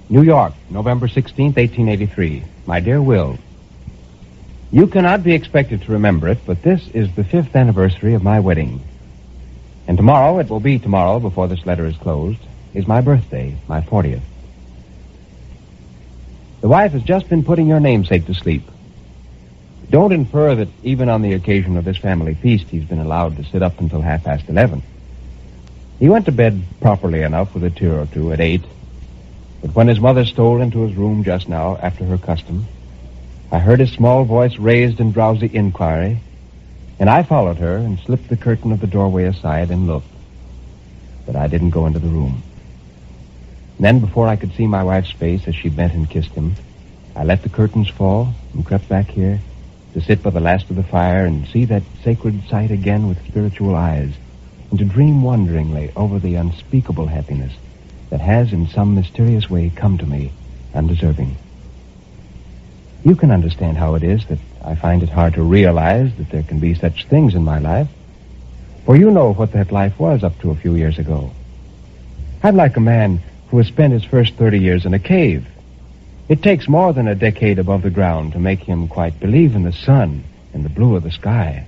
New York, November 16th, 1883. My dear Will, you cannot be expected to remember it, but this is the 5th anniversary of my wedding. And tomorrow, it will be tomorrow before this letter is closed, is my birthday, my 40th. The wife has just been putting your namesake to sleep. Don't infer that even on the occasion of this family feast, he's been allowed to sit up until 11:30. He went to bed properly enough with a tear or two at 8, but when his mother stole into his room just now, after her custom, I heard his small voice raised in drowsy inquiry, and I followed her and slipped the curtain of the doorway aside and looked. But I didn't go into the room. Then, before I could see my wife's face as she bent and kissed him, I let the curtains fall and crept back here to sit by the last of the fire and see that sacred sight again with spiritual eyes, and to dream wonderingly over the unspeakable happiness that has in some mysterious way come to me, undeserving. You can understand how it is that I find it hard to realize that there can be such things in my life, for you know what that life was up to a few years ago. I'm like a man who has spent his first 30 years in a cave. It takes more than a decade above the ground to make him quite believe in the sun and the blue of the sky.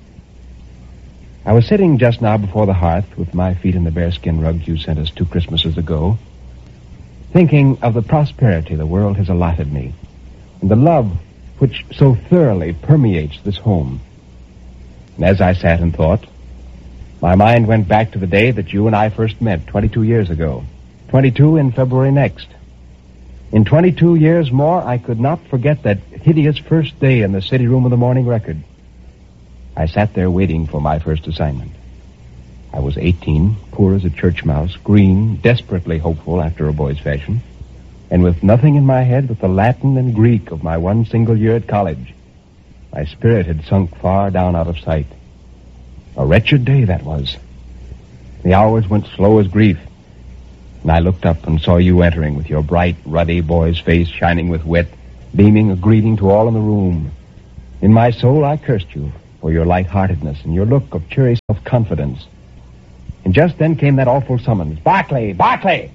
I was sitting just now before the hearth with my feet in the bearskin rugs you sent us 2 Christmases ago, thinking of the prosperity the world has allotted me, and the love which so thoroughly permeates this home. And as I sat and thought, my mind went back to the day that you and I first met 22 years ago. 22 in February next. In 22 years more, I could not forget that hideous first day in the city room of the Morning Record. I sat there waiting for my first assignment. I was 18, poor as a church mouse, green, desperately hopeful after a boy's fashion, and with nothing in my head but the Latin and Greek of my one single year at college. My spirit had sunk far down out of sight. A wretched day that was. The hours went slow as grief, and I looked up and saw you entering with your bright, ruddy boy's face shining with wit, beaming a greeting to all in the room. In my soul, I cursed you for your lightheartedness and your look of cheery self-confidence. And just then came that awful summons, "Barclay! Barclay!"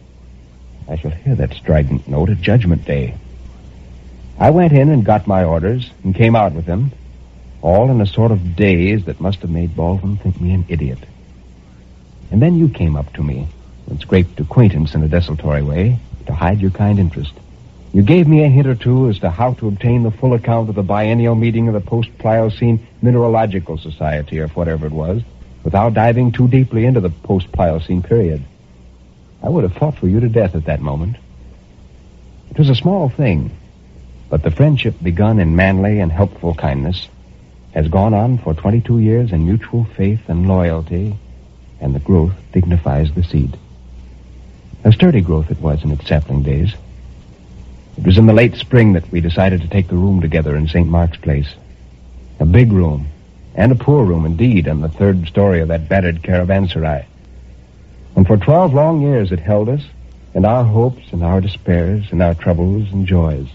I shall hear that strident note at Judgment Day. I went in and got my orders and came out with them, all in a sort of daze that must have made Baldwin think me an idiot. And then you came up to me and scraped acquaintance in a desultory way to hide your kind interest. You gave me a hint or two as to how to obtain the full account of the biennial meeting of the Post-Pliocene Mineralogical Society, or whatever it was, without diving too deeply into the Post-Pliocene period. I would have fought for you to death at that moment. It was a small thing, but the friendship begun in manly and helpful kindness has gone on for 22 years in mutual faith and loyalty, and the growth dignifies the seed. A sturdy growth it was in its sapling days. It was in the late spring that we decided to take the room together in St. Mark's Place. A big room, and a poor room indeed, on the 3rd story of that battered caravanserai. And for 12 long years it held us, and our hopes and our despairs and our troubles and joys.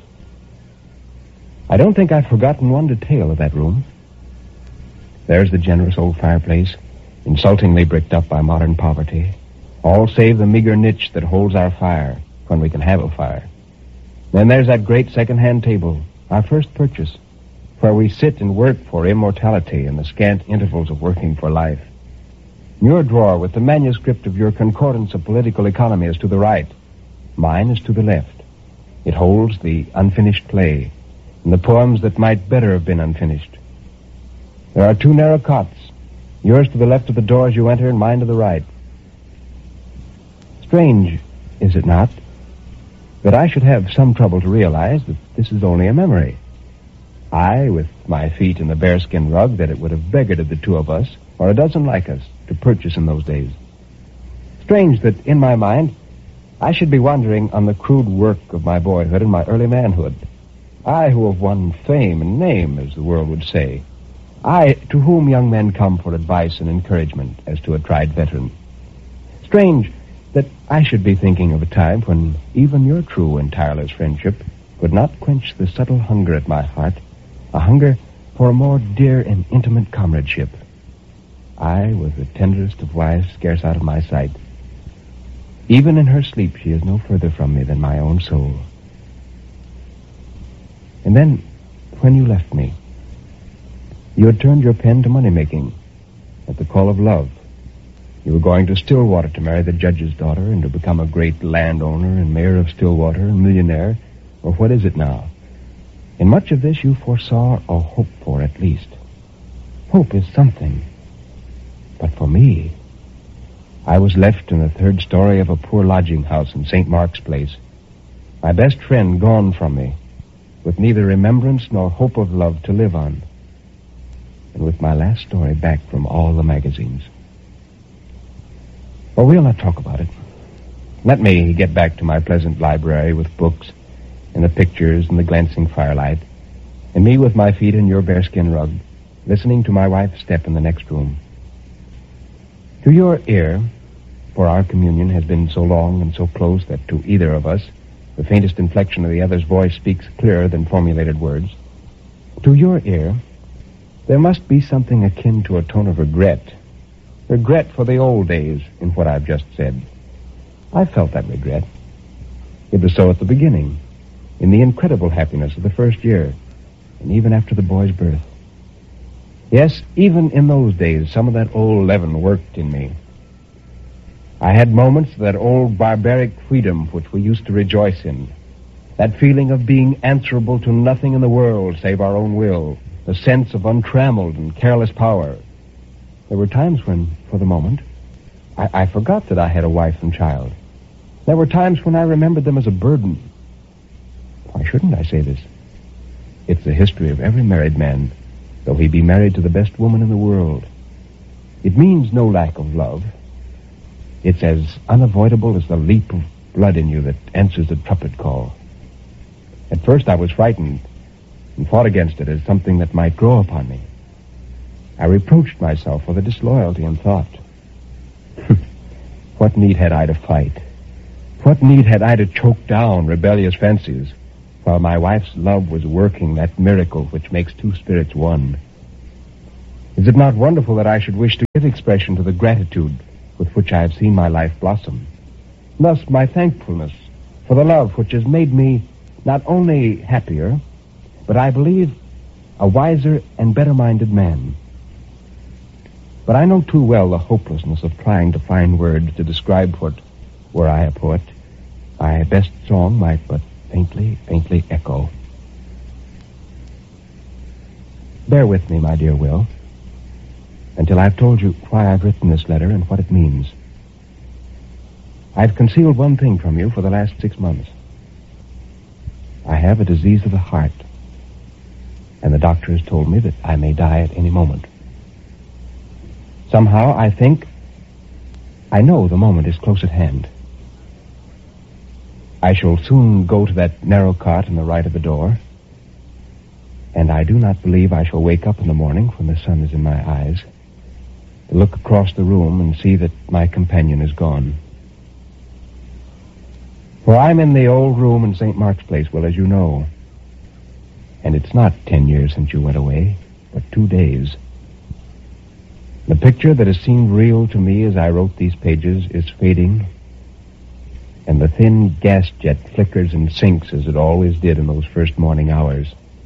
I don't think I've forgotten one detail of that room. There's the generous old fireplace, insultingly bricked up by modern poverty, all save the meager niche that holds our fire when we can have a fire. Then there's that great second-hand table, our first purchase, where we sit and work for immortality in the scant intervals of working for life. Your drawer with the manuscript of your Concordance of Political Economy is to the right. Mine is to the left. It holds the unfinished play and the poems that might better have been unfinished. There are 2 narrow cots, yours to the left of the door as you enter and mine to the right. Strange, is it not, that I should have some trouble to realize that this is only a memory. I, with my feet in the bearskin rug that it would have beggared the 2 of us, or a dozen like us, to purchase in those days. Strange that, in my mind, I should be wandering on the crude work of my boyhood and my early manhood. I who have won fame and name, as the world would say. I, to whom young men come for advice and encouragement as to a tried veteran. Strange that I should be thinking of a time when even your true and tireless friendship could not quench the subtle hunger at my heart, a hunger for a more dear and intimate comradeship. I was the tenderest of wives scarce out of my sight. Even in her sleep, she is no further from me than my own soul. And then, when you left me, you had turned your pen to money-making at the call of love. You were going to Stillwater to marry the judge's daughter and to become a great landowner and mayor of Stillwater and millionaire. Or what is it now? In much of this you foresaw or hoped for, at least. Hope is something. But for me, I was left in the third story of a poor lodging house in St. Mark's Place. My best friend gone from me, with neither remembrance nor hope of love to live on. And with my last story back from all the magazines. Well, we'll not talk about it. Let me get back to my pleasant library with books and the pictures and the glancing firelight, and me with my feet in your bearskin rug, listening to my wife's step in the next room. To your ear, for our communion has been so long and so close that to either of us, the faintest inflection of the other's voice speaks clearer than formulated words. To your ear, there must be something akin to a tone of regret. Regret for the old days in what I've just said. I felt that regret. It was so at the beginning, in the incredible happiness of the first year, and even after the boy's birth. Yes, even in those days, some of that old leaven worked in me. I had moments of that old barbaric freedom which we used to rejoice in. That feeling of being answerable to nothing in the world save our own will. The sense of untrammeled and careless power. There were times when, for the moment, I forgot that I had a wife and child. There were times when I remembered them as a burden. Why shouldn't I say this? It's the history of every married man, though he be married to the best woman in the world. It means no lack of love. It's as unavoidable as the leap of blood in you that answers the trumpet call. At first I was frightened and fought against it as something that might grow upon me. I reproached myself for the disloyalty and thought, what need had I to fight? What need had I to choke down rebellious fancies while my wife's love was working that miracle which makes two spirits one? Is it not wonderful that I should wish to give expression to the gratitude with which I have seen my life blossom? Thus my thankfulness for the love which has made me not only happier, but I believe a wiser and better-minded man. But I know too well the hopelessness of trying to find words to describe what, were I a poet, my best song might but faintly echo. Bear with me, my dear Will, until I've told you why I've written this letter and what it means. I've concealed one thing from you for the last 6 months. I have a disease of the heart, and the doctor has told me that I may die at any moment. Somehow I know the moment is close at hand. I shall soon go to that narrow cot on the right of the door, and I do not believe I shall wake up in the morning when the sun is in my eyes to look across the room and see that my companion is gone. For I'm in the old room in St. Mark's Place, Will, as you know. And it's not 10 years since you went away, but 2 days. The picture that has seemed real to me as I wrote these pages is fading, and the thin gas jet flickers and sinks as it always did in those first morning hours.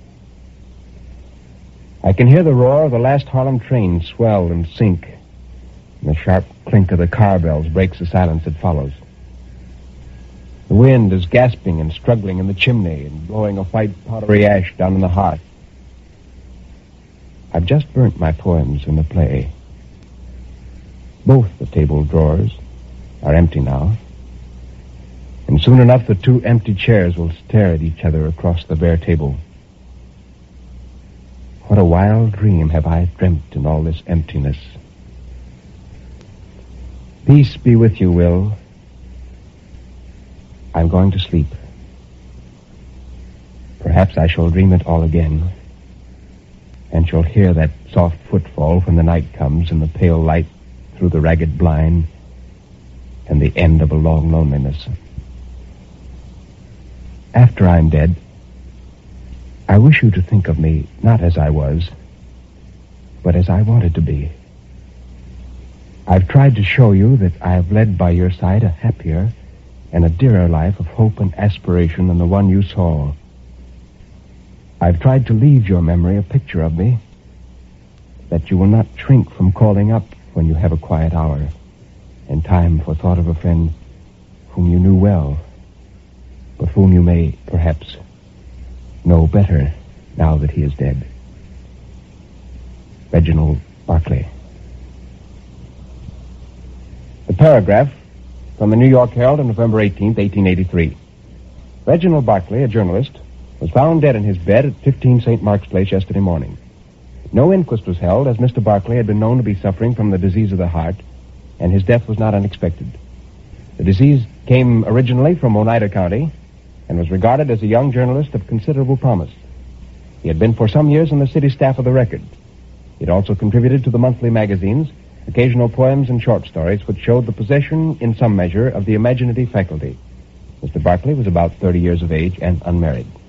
I can hear the roar of the last Harlem train swell and sink, and the sharp clink of the car bells breaks the silence that follows. The wind is gasping and struggling in the chimney and blowing a white powdery ash down in the hearth. I've just burnt my poems in the play. Both the table drawers are empty now, and soon enough the 2 empty chairs will stare at each other across the bare table. What a wild dream have I dreamt in all this emptiness. Peace be with you, Will. I'm going to sleep. Perhaps I shall dream it all again, and shall hear that soft footfall when the night comes and the pale light through the ragged blind and the end of a long loneliness. After I'm dead, I wish you to think of me not as I was, but as I wanted to be. I've tried to show you that I have led by your side a happier and a dearer life of hope and aspiration than the one you saw. I've tried to leave your memory a picture of me that you will not shrink from calling up when you have a quiet hour and time for thought of a friend whom you knew well, but whom you may, perhaps, know better now that he is dead. Reginald Barclay. The paragraph from the New York Herald on November 18th, 1883. Reginald Barclay, a journalist, was found dead in his bed at 15 St. Mark's Place yesterday morning. No inquest was held, as Mr. Barclay had been known to be suffering from the disease of the heart, and his death was not unexpected. The disease came originally from Oneida County and was regarded as a young journalist of considerable promise. He had been for some years on the city staff of the Record. He had also contributed to the monthly magazines occasional poems and short stories which showed the possession, in some measure, of the imaginative faculty. Mr. Barclay was about 30 years of age and unmarried.